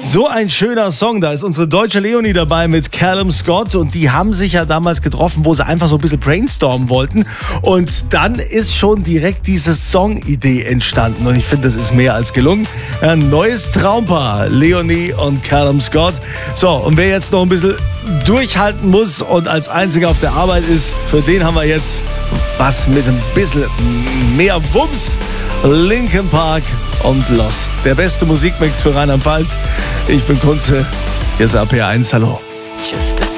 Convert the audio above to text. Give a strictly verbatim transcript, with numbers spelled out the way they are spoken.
So ein schöner Song. Da ist unsere deutsche Leonie dabei mit Callum Scott. Und die haben sich ja damals getroffen, wo sie einfach so ein bisschen brainstormen wollten. Und dann ist schon direkt diese Songidee entstanden. Und ich finde, das ist mehr als gelungen. Ein neues Traumpaar, Leonie und Callum Scott. So, und wer jetzt noch ein bisschen durchhalten muss und als einziger auf der Arbeit ist, für den haben wir jetzt was mit ein bisschen mehr Wumms. Linkin Park und Lost. Der beste Musikmix für Rheinland-Pfalz. Ich bin Kunze. Hier ist A P eins. Hallo.